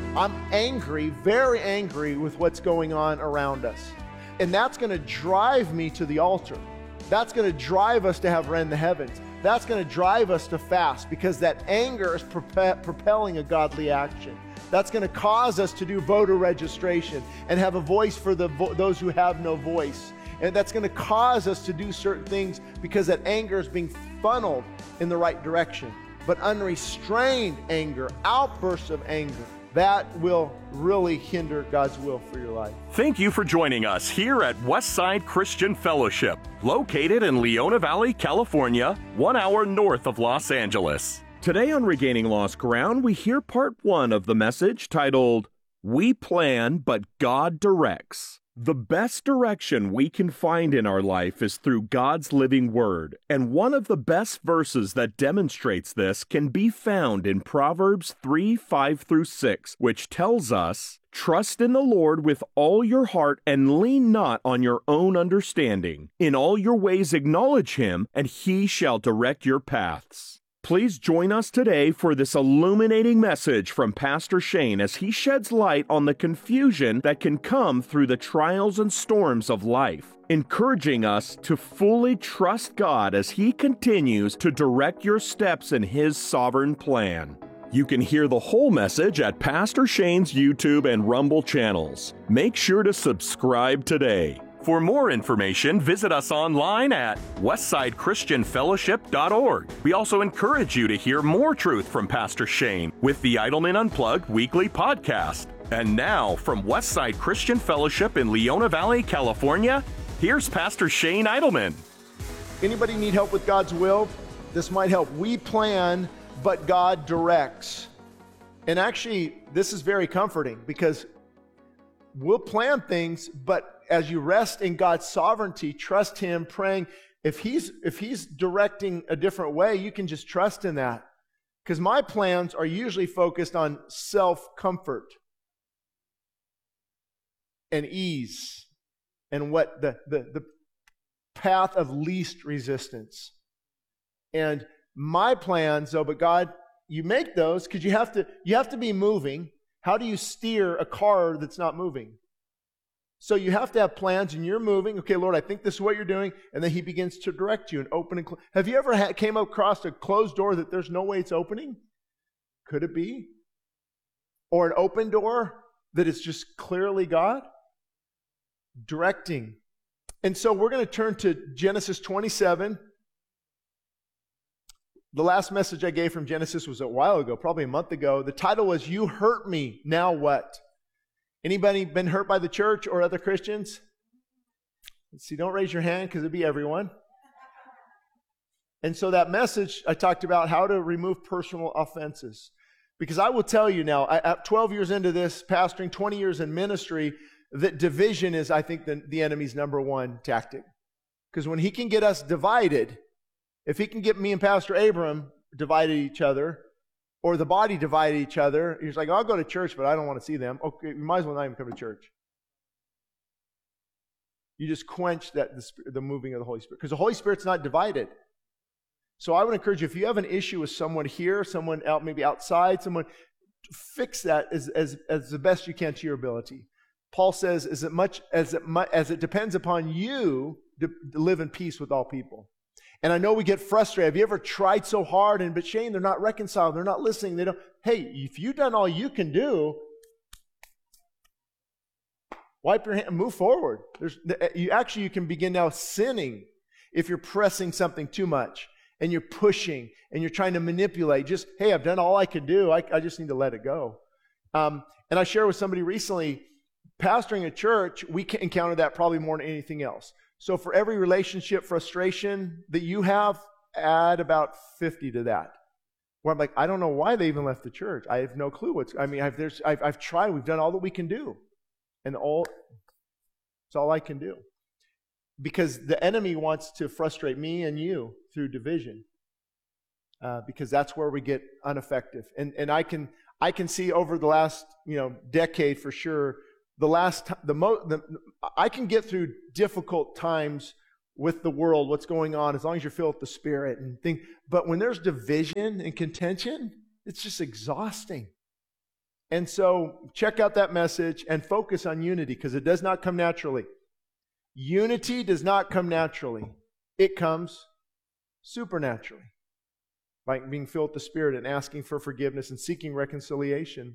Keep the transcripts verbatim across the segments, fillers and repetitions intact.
I'm angry, very angry with what's going on around us. And that's going to drive me to the altar. That's going to drive us to have rend the heavens. That's going to drive us to fast, because that anger is prope- propelling a godly action. That's going to cause us to do voter registration and have a voice for the vo- those who have no voice. And that's going to cause us to do certain things because that anger is being funneled in the right direction. But unrestrained anger, outbursts of anger, that will really hinder God's will for your life. Thank you for joining us here at Westside Christian Fellowship, located in Leona Valley, California, one hour north of Los Angeles. Today on Regaining Lost Ground, we hear part one of the message titled, We Plan, But God Directs. The best direction we can find in our life is through God's living word, and one of the best verses that demonstrates this can be found in Proverbs three, five through six, which tells us, Trust in the Lord with all your heart and lean not on your own understanding. In all your ways acknowledge him, and he shall direct your paths. Please join us today for this illuminating message from Pastor Shane as he sheds light on the confusion that can come through the trials and storms of life, encouraging us to fully trust God as he continues to direct your steps in his sovereign plan. You can hear the whole message at Pastor Shane's YouTube and Rumble channels. Make sure to subscribe today. For more information, visit us online at westside christian fellowship dot org. We also encourage you to hear more truth from Pastor Shane with the Idleman Unplugged weekly podcast. And now, from Westside Christian Fellowship in Leona Valley, California, here's Pastor Shane Idleman. Anybody need help with God's will? This might help. We plan, but God directs. And actually, this is very comforting because we'll plan things, but as you rest in God's sovereignty, trust him, praying. If he's if he's directing a different way, you can just trust in that. Because my plans are usually focused on self-comfort and ease and what the, the, the path of least resistance. And my plans, though, but God, you make those because you have to you have to be moving. How do you steer a car that's not moving? So you have to have plans, and you're moving. Okay, Lord, I think this is what you're doing. And then he begins to direct you and open and close. Have you ever had, came across a closed door that there's no way it's opening? Could it be? Or an open door that is just clearly God directing. And so we're going to turn to Genesis twenty-seven. The last message I gave from Genesis was a while ago, probably a month ago. The title was, You Hurt Me, Now What? Anybody been hurt by the church or other Christians? Let's see, don't raise your hand because it'd be everyone. And so that message, I talked about how to remove personal offenses. Because I will tell you now, I, at twelve years into this, pastoring, twenty years in ministry, that division is, I think, the, the enemy's number one tactic. Because when he can get us divided, if he can get me and Pastor Abram divided each other, or the body divide each other, he's like, I'll go to church, but I don't want to see them. Okay, you might as well not even come to church. You just quench that the, the moving of the Holy Spirit. Because the Holy Spirit's not divided. So I would encourage you, if you have an issue with someone here, someone out, maybe outside, someone, fix that as, as, as the best you can to your ability. Paul says, as it much as it, as it depends upon you to, to live in peace with all people. And I know we get frustrated. Have you ever tried so hard and, but Shane, they're not reconciled. They're not listening. They don't. Hey, if you've done all you can do, wipe your hand and move forward. There's, you actually, you can begin now sinning if you're pressing something too much and you're pushing and you're trying to manipulate. Just, hey, I've done all I can do. I, I just need to let it go. Um, and I shared with somebody recently, pastoring a church, we can encounter that probably more than anything else. So for every relationship frustration that you have, add about fifty to that. Where I'm like, I don't know why they even left the church. I have no clue what's, I mean, I've, there's, I've, I've tried, we've done all that we can do. And all, it's all I can do. Because the enemy wants to frustrate me and you through division. Uh, because that's where we get ineffective. And and I can I can see over the last, you know, decade for sure, the last, the mo, the, I can get through difficult times with the world, what's going on, as long as you're filled with the Spirit and think. But when there's division and contention, it's just exhausting. And so check out that message and focus on unity, because it does not come naturally. Unity does not come naturally. It comes supernaturally, by being filled with the Spirit and asking for forgiveness and seeking reconciliation.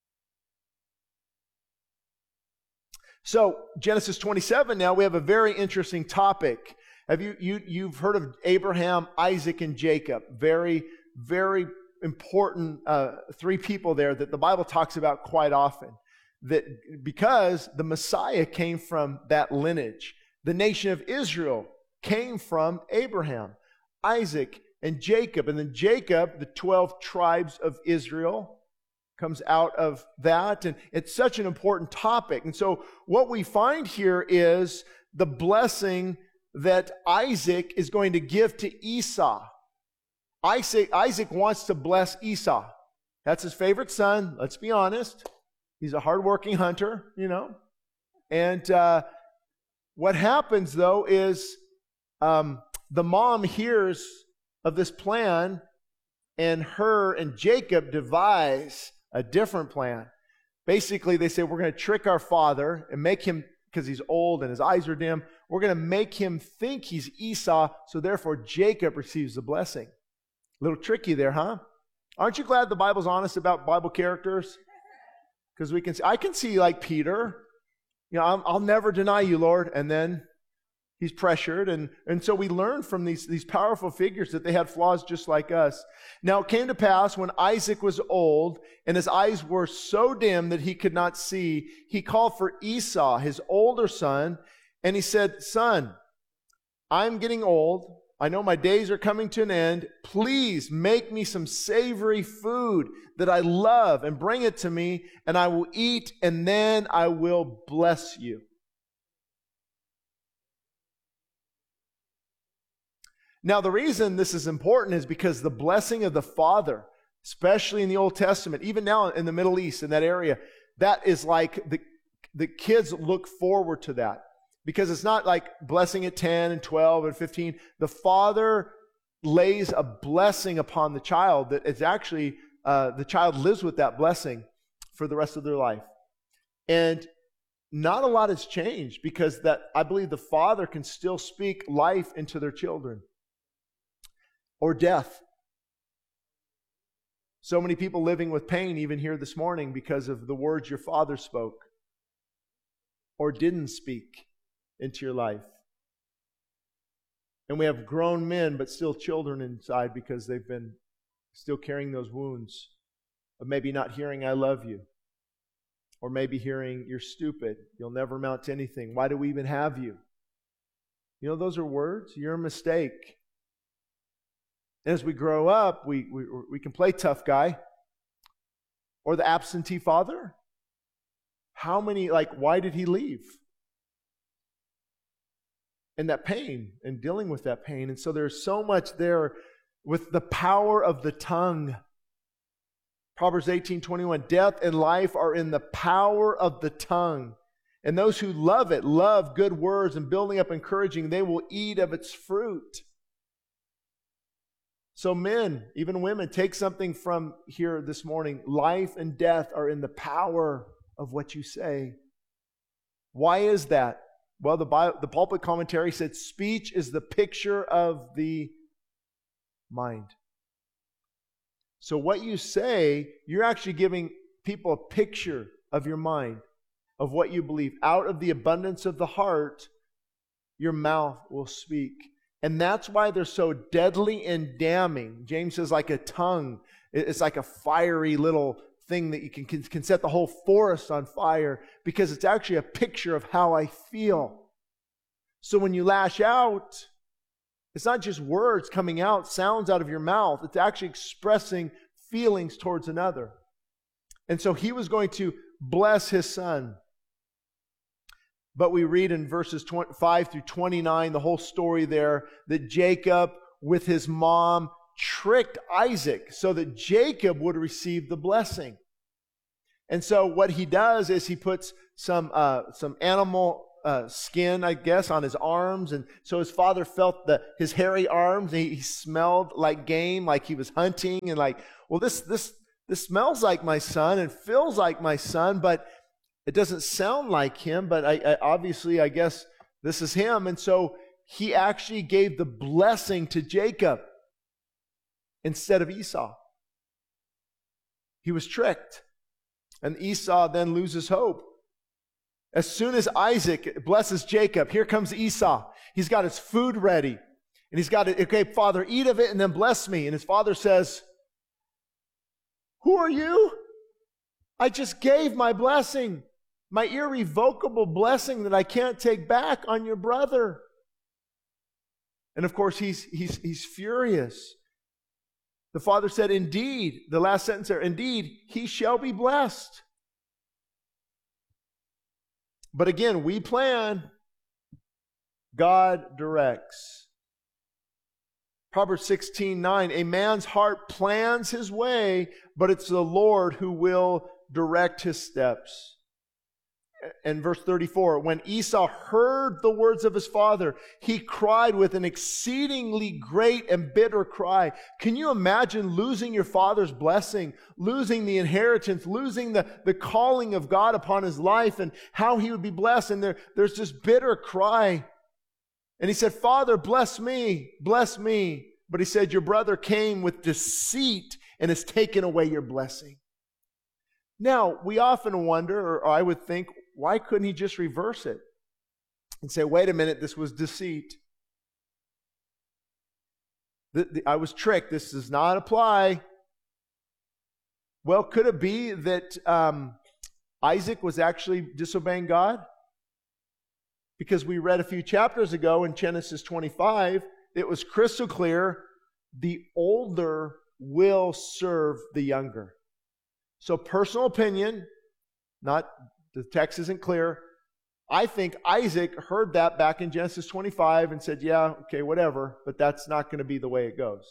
So Genesis twenty-seven, now we have a very interesting topic. Have you, you you've heard of Abraham, Isaac, and Jacob? Very, very important uh, three people there that the Bible talks about quite often. That because the Messiah came from that lineage. The nation of Israel came from Abraham, Isaac, and Jacob. And then Jacob, the twelve tribes of Israel, comes out of that. And it's such an important topic. And so what we find here is the blessing that Isaac is going to give to Esau. Isaac, Isaac wants to bless Esau. That's his favorite son, let's be honest. He's a hardworking hunter, you know. And uh, what happens, though, is um, the mom hears of this plan, and her and Jacob devise a different plan. Basically, they say, we're going to trick our father and make him, because he's old and his eyes are dim, we're going to make him think he's Esau, so therefore Jacob receives the blessing. A little tricky there, huh? Aren't you glad the Bible's honest about Bible characters? Because we can see, I can see like Peter, you know, I'll, I'll never deny you, Lord, and then he's pressured, and, and so we learn from these, these powerful figures that they had flaws just like us. Now it came to pass when Isaac was old, and his eyes were so dim that he could not see, he called for Esau, his older son, and he said, Son, I'm getting old. I know my days are coming to an end. Please make me some savory food that I love and bring it to me, and I will eat, and then I will bless you. Now, the reason this is important is because the blessing of the Father, especially in the Old Testament, even now in the Middle East, in that area, that is like the, the kids look forward to that. Because it's not like blessing at ten and twelve and fifteen. The Father lays a blessing upon the child that is actually, uh, the child lives with that blessing for the rest of their life. And not a lot has changed, because that I believe the Father can still speak life into their children. Or death. So many people living with pain even here this morning because of the words your father spoke or didn't speak into your life. And we have grown men but still children inside because they've been still carrying those wounds of maybe not hearing I love you, or maybe hearing you're stupid, you'll never amount to anything, why do we even have you? You know, those are words. You're a mistake. As we grow up, we, we, we can play tough guy or the absentee father. How many, like, why did he leave? And that pain, and dealing with that pain. And so there's so much there with the power of the tongue. Proverbs eighteen twenty-one, death and life are in the power of the tongue. And those who love it, love good words and building up encouraging, they will eat of its fruit. So men, even women, take something from here this morning. Life and death are in the power of what you say. Why is that? Well, the, Bible, the pulpit commentary said speech is the picture of the mind. So what you say, you're actually giving people a picture of your mind, of what you believe. Out of the abundance of the heart, your mouth will speak. And that's why they're so deadly and damning. James says like a tongue. It's like a fiery little thing that you can, can, can set the whole forest on fire, because it's actually a picture of how I feel. So when you lash out, it's not just words coming out, sounds out of your mouth. It's actually expressing feelings towards another. And so he was going to bless his son. But we read in verses five through twenty-nine, the whole story there, that Jacob with his mom tricked Isaac so that Jacob would receive the blessing. And so what he does is he puts some uh, some animal uh, skin, I guess, on his arms. And so his father felt the, his hairy arms. And he, he smelled like game, like he was hunting. And like, well, this, this, this smells like my son and feels like my son, but it doesn't sound like him, but I, I obviously, I guess this is him. And so he actually gave the blessing to Jacob instead of Esau. He was tricked. And Esau then loses hope. As soon as Isaac blesses Jacob, here comes Esau. He's got his food ready. And he's got it, okay, Father, eat of it and then bless me. And his father says, who are you? I just gave my blessing, my irrevocable blessing that I can't take back on your brother. And of course, he's, he's, he's furious. The father said, indeed, the last sentence there, indeed, he shall be blessed. But again, we plan, God directs. Proverbs sixteen nine, a man's heart plans his way, but it's the Lord who will direct his steps. And verse thirty-four, when Esau heard the words of his father, he cried with an exceedingly great and bitter cry. Can you imagine losing your father's blessing, losing the inheritance, losing the, the calling of God upon his life and how he would be blessed? And there, there's this bitter cry. And he said, Father, bless me, bless me. But he said, your brother came with deceit and has taken away your blessing. Now, we often wonder, or I would think, why couldn't he just reverse it and say, wait a minute, this was deceit. The, the, I was tricked. This does not apply. Well, could it be that um, Isaac was actually disobeying God? Because we read a few chapters ago in Genesis twenty-five, it was crystal clear, the older will serve the younger. So personal opinion, not the text isn't clear. I think Isaac heard that back in Genesis twenty-five and said, yeah, okay, whatever, but that's not going to be the way it goes.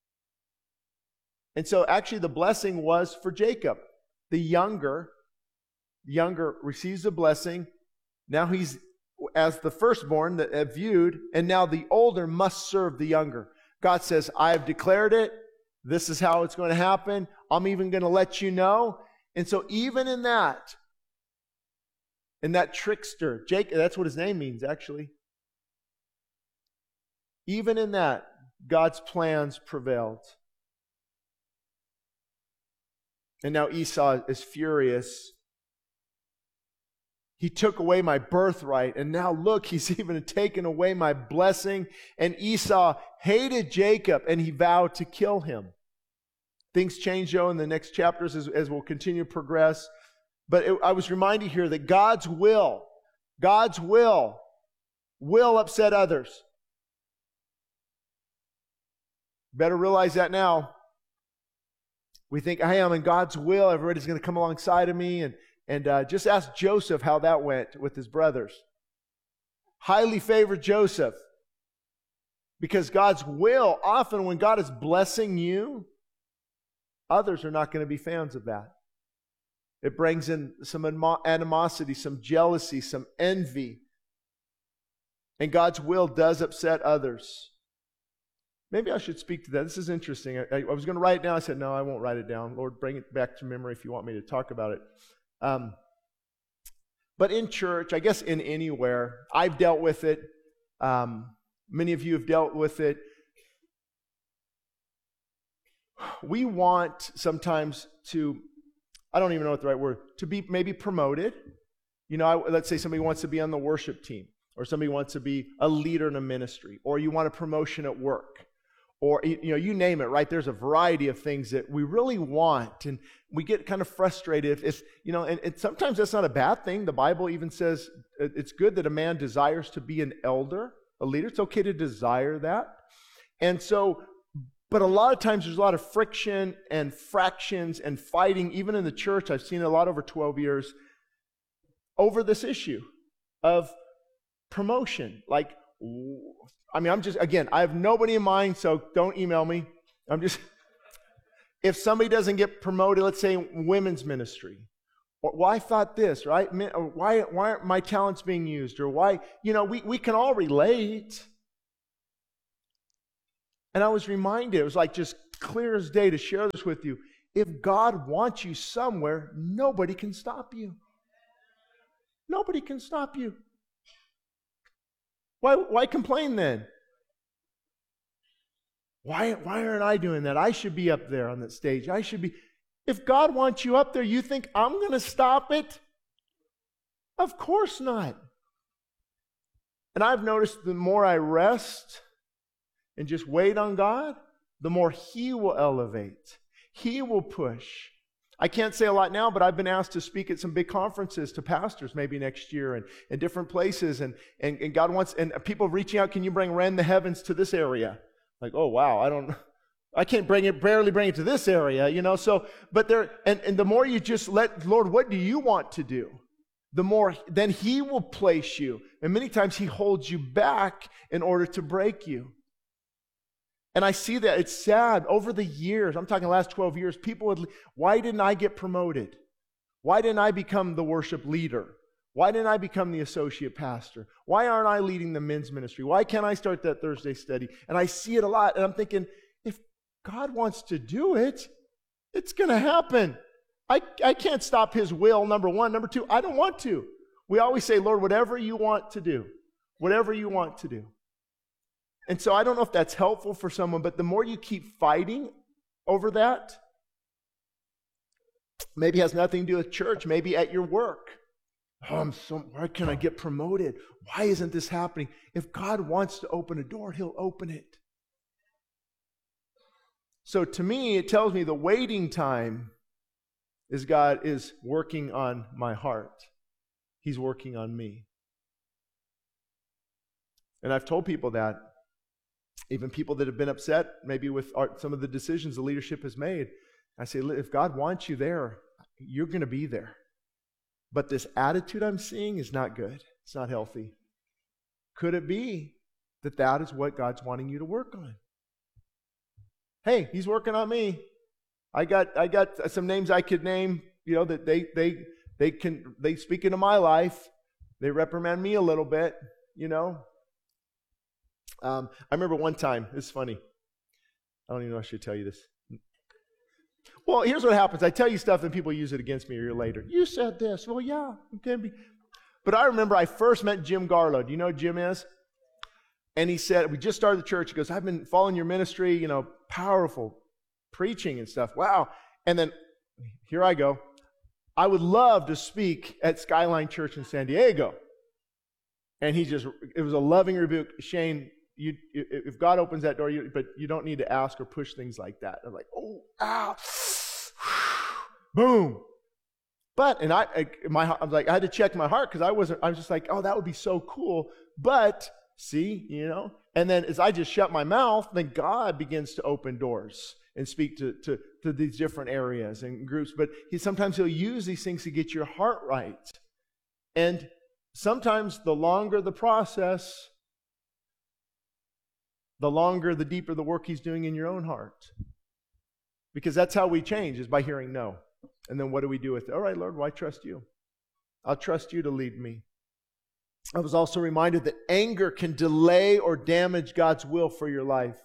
And so actually the blessing was for Jacob. The younger, the younger receives the blessing. Now he's as the firstborn that uh, viewed, and now the older must serve the younger. God says, I have declared it. This is how it's going to happen. I'm even going to let you know. And so even in that, in that trickster, Jacob, that's what his name means actually. Even in that, God's plans prevailed. And now Esau is furious. He took away my birthright, and now look, he's even taken away my blessing. And Esau hated Jacob, and he vowed to kill him. Things change, though, in the next chapters as, as we'll continue to progress. But it, I was reminded here that God's will, God's will, will upset others. Better realize that now. We think, hey, I'm in God's will. Everybody's going to come alongside of me. And, and uh, just ask Joseph how that went with his brothers. Highly favored Joseph. Because God's will, often when God is blessing you, others are not going to be fans of that. It brings in some animosity, some jealousy, some envy. And God's will does upset others. Maybe I should speak to that. This is interesting. I, I was going to write it down. I said, no, I won't write it down. Lord, bring it back to memory if you want me to talk about it. Um, but in church, I guess in anywhere, I've dealt with it. Um, many of you have dealt with it. We want sometimes to, I don't even know what the right word, to be maybe promoted. You know, I, let's say somebody wants to be on the worship team, or somebody wants to be a leader in a ministry, or you want a promotion at work, or, you know, you name it, right? There's a variety of things that we really want, and we get kind of frustrated if, if you know, and, and sometimes that's not a bad thing. The Bible even says it's good that a man desires to be an elder, a leader. It's okay to desire that. And so, but a lot of times there's a lot of friction and fractions and fighting, even in the church. I've seen it a lot over twelve years, over this issue of promotion. Like, I mean, I'm just, again, I have nobody in mind, so don't email me. I'm just, if somebody doesn't get promoted, let's say women's ministry, or well, I thought this, right? Or why, why aren't my talents being used? Or why, you know, we, we can all relate. And I was reminded, it was like just clear as day to share this with you. If God wants you somewhere, nobody can stop you. Nobody can stop you. Why, why complain then? Why, why aren't I doing that? I should be up there on that stage. I should be. If God wants you up there, you think, I'm going to stop it? Of course not. And I've noticed the more I rest and just wait on God, the more He will elevate. He will push. I can't say a lot now, but I've been asked to speak at some big conferences to pastors maybe next year and in different places. And, and, and God wants, and people reaching out, can you bring Rend the Heavens to this area? Like, oh, wow, I don't, I can't bring it, barely bring it to this area, you know? So, but there, and, and the more you just let, Lord, what do you want to do? The more, then He will place you. And many times He holds you back in order to break you. And I see that. It's sad. Over the years, I'm talking the last twelve years, people would, why didn't I get promoted? Why didn't I become the worship leader? Why didn't I become the associate pastor? Why aren't I leading the men's ministry? Why can't I start that Thursday study? And I see it a lot, and I'm thinking, if God wants to do it, it's going to happen. I, I can't stop His will, number one. Number two, I don't want to. We always say, Lord, whatever you want to do, whatever you want to do. And so I don't know if that's helpful for someone, but the more you keep fighting over that, maybe it has nothing to do with church, maybe at your work. Oh, I'm so, why can't I get promoted? Why isn't this happening? If God wants to open a door, He'll open it. So to me, it tells me the waiting time is God is working on my heart. He's working on me. And I've told people that. Even people that have been upset, maybe with our, some of the decisions the leadership has made. I say, if God wants you there, you're going to be there. But this attitude I'm seeing is not good. It's not healthy. Could it be that that is what God's wanting you to work on? Hey, He's working on me. I got I got some names I could name, you know, that they they they can they speak into my life. They reprimand me a little bit, you know. Um, I remember one time, it's funny. I don't even know if I should tell you this. Well, here's what happens. I tell you stuff and people use it against me a year later. You said this. Well, yeah, it can be. But I remember I first met Jim Garlow. Do you know who Jim is? And he said, we just started the church. He goes, I've been following your ministry, you know, powerful preaching and stuff. Wow. And then here I go. I would love to speak at Skyline Church in San Diego. And he just, it was a loving rebuke. Shane, You, if God opens that door, you, but you don't need to ask or push things like that. I'm like, oh, ow, boom. But, and I, I, my, I was like, I had to check my heart because I wasn't, I was just like, oh, that would be so cool. But, see, you know, and then as I just shut my mouth, then God begins to open doors and speak to, to, to these different areas and groups. But he sometimes He'll use these things to get your heart right. And sometimes the longer the process, the longer, the deeper the work He's doing in your own heart. Because that's how we change, is by hearing no. And then what do we do with it? All right, Lord, well, I trust you. I'll trust you to lead me. I was also reminded that anger can delay or damage God's will for your life.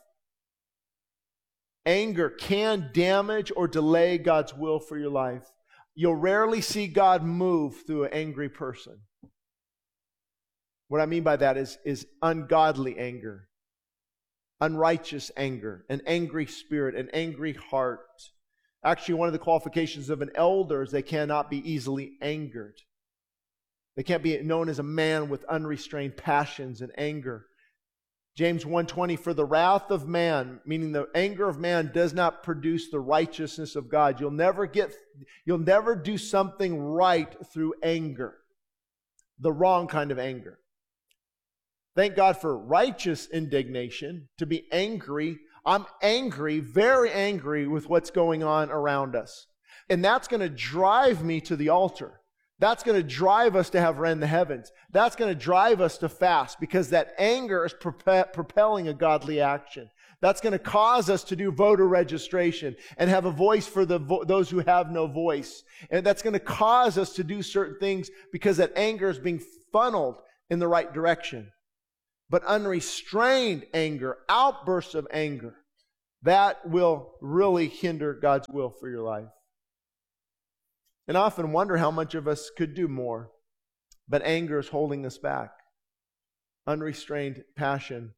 Anger can damage or delay God's will for your life. You'll rarely see God move through an angry person. What I mean by that is, is ungodly anger. Unrighteous anger, an angry spirit, an angry heart. Actually, one of the qualifications of an elder is they cannot be easily angered. They can't be known as a man with unrestrained passions and anger. James one twenty, for the wrath of man, meaning the anger of man, does not produce the righteousness of God. You'll never get, you'll never do something right through anger. The wrong kind of anger. Thank God for righteous indignation, to be angry. I'm angry, very angry with what's going on around us. And that's going to drive me to the altar. That's going to drive us to have Rend the Heavens. That's going to drive us to fast because that anger is prope- propelling a godly action. That's going to cause us to do voter registration and have a voice for the vo- those who have no voice. And that's going to cause us to do certain things because that anger is being funneled in the right direction. But unrestrained anger, outbursts of anger, that will really hinder God's will for your life. And I often wonder how much of us could do more, but anger is holding us back. Unrestrained passion.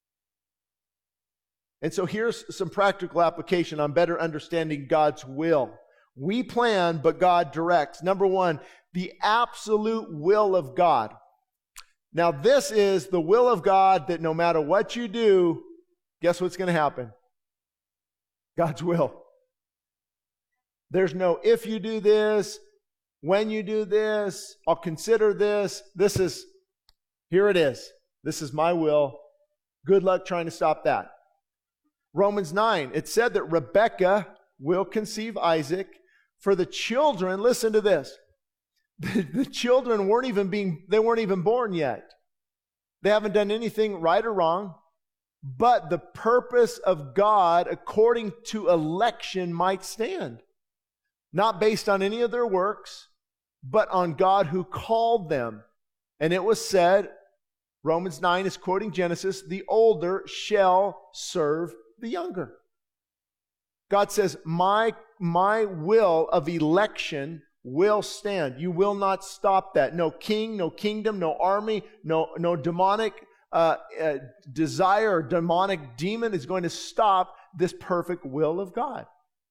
And so here's some practical application on better understanding God's will. We plan, but God directs. Number one, the absolute will of God. Now, this is the will of God that no matter what you do, guess what's going to happen? God's will. There's no if you do this, when you do this, I'll consider this. This is, here it is. This is my will. Good luck trying to stop that. Romans nine, it said that Rebekah will conceive Isaac. For the children, listen to this. The, the children weren't even being, they weren't even born yet. They haven't done anything right or wrong. But the purpose of God, according to election, might stand. Not based on any of their works, but on God who called them. And it was said, Romans nine is quoting Genesis, the older shall serve the younger. God says, my, my will of election will stand. You will not stop that. No king, no kingdom, no army, no, no demonic uh, uh, desire or demonic demon is going to stop this perfect will of God.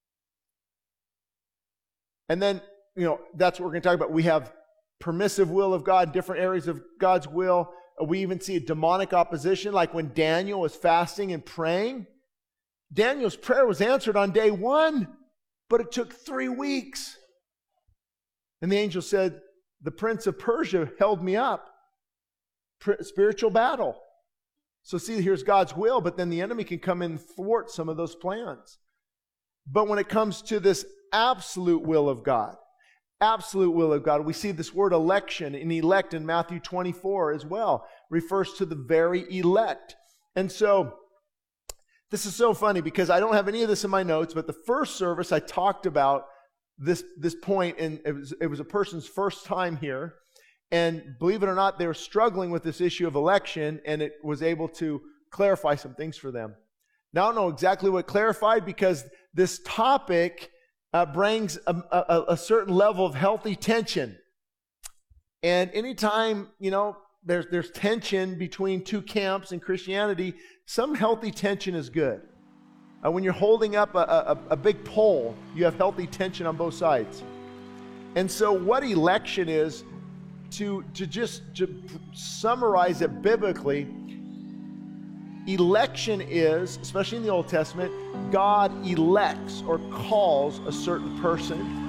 And then, you know, that's what we're going to talk about. We have permissive will of God, different areas of God's will. We even see a demonic opposition, like when Daniel was fasting and praying. Daniel's prayer was answered on day one, but it took three weeks. And the angel said, the prince of Persia held me up. Spiritual battle. So see, here's God's will, but then the enemy can come in and thwart some of those plans. But when it comes to this absolute will of God, absolute will of God, we see this word election and elect in Matthew twenty-four as well, refers to the very elect. And so, this is so funny because I don't have any of this in my notes, but the first service I talked about this, this point, and it was, it was a person's first time here. And believe it or not, they were struggling with this issue of election, and it was able to clarify some things for them. Now, I don't know exactly what clarified because this topic uh, brings a, a, a certain level of healthy tension. And anytime, you know, there's, there's tension between two camps in Christianity, some healthy tension is good. Uh, when you're holding up a, a, a big pole, you have healthy tension on both sides. And so what election is, To, to just to summarize it biblically, election is, especially in the Old Testament, God elects or calls a certain person